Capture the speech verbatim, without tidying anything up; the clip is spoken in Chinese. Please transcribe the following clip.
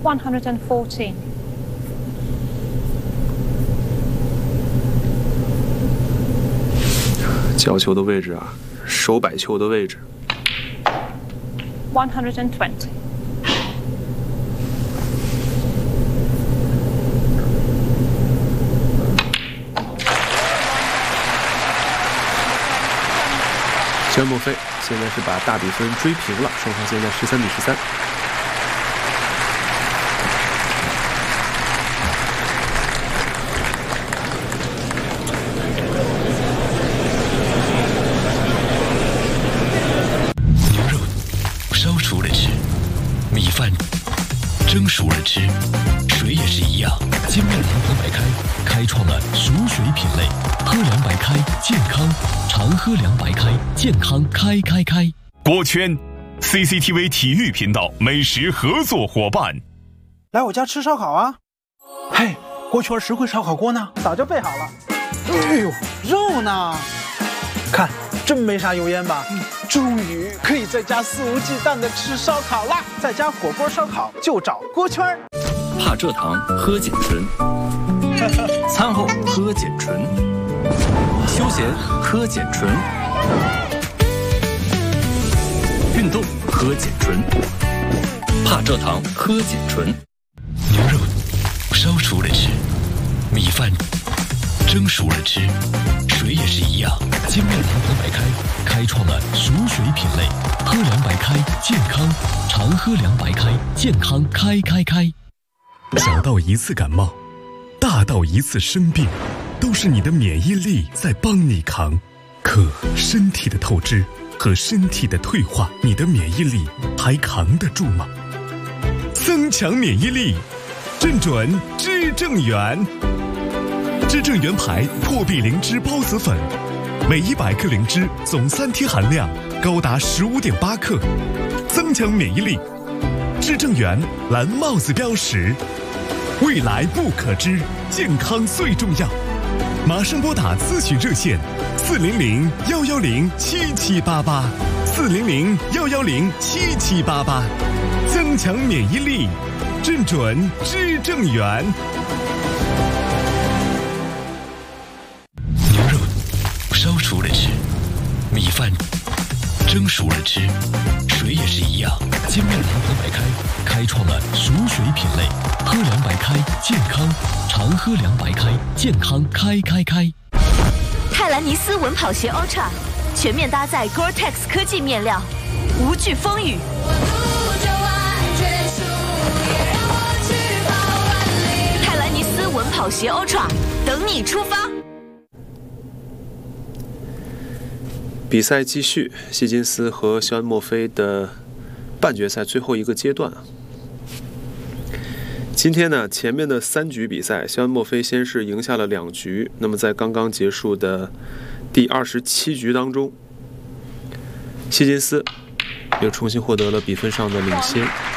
one hundred fourteen. 角球的位置啊，手摆球的位置。 one hundred twenty. 肖恩·墨菲现在是把大比分追平了，双方现在十三比十三。 牛肉烧熟了吃，米饭蒸熟了吃，水也是一样。金面堂头白开开创了熟水品类，喝凉白开健康，常喝凉白开健康开开开。 锅圈 C C T V 体育频道美食合作伙伴， 来我家吃烧烤啊！嘿，锅圈实惠烧烤锅呢？早就备好了。哎呦，肉呢？看，真没啥油烟吧？嗯，终于可以在家肆无忌惮的吃烧烤啦！在家火锅烧烤就找锅圈。 怕蔗糖喝碱醇，餐后喝碱醇，休闲喝碱醇，运动喝碱醇，怕蔗糖喝碱醇。 牛肉烧熟了吃，米饭蒸熟了吃，水也是一样。金面堂头白开开创了熟水品类，喝凉白开健康，常喝凉白开健康开开开。 小到一次感冒，大到一次生病，都是你的免疫力在帮你扛。可身体的透支和身体的退化，你的免疫力还扛得住吗？增强免疫力，正准知正元。知正元牌破壁灵芝孢子粉，每一百克灵芝总三贴含量高达十五点八克，增强免疫力。知正元蓝帽子标识，未来不可知，健康最重要。马上拨打咨询热线四零零幺幺零七七八八，四零零幺幺零七七八八，增强免疫力，正准知正元。 牛肉烧熟了吃，米饭蒸熟了吃，水也是一样。金面堂头白开开创了熟水品类，喝凉白开健康，常喝凉白开健康开开开。 泰兰尼斯稳跑鞋 Ultra 全面搭载 Gore-Tex 科技面料，无惧风雨。泰兰尼斯稳跑鞋 Ultra 等你出发。 比赛继续，希金斯和肖恩·墨菲的半决赛最后一个阶段。今天呢，前面的三局比赛，肖恩·墨菲先是赢下了两局。那么在刚刚结束的第二十七局当中，希金斯又重新获得了比分上的领先。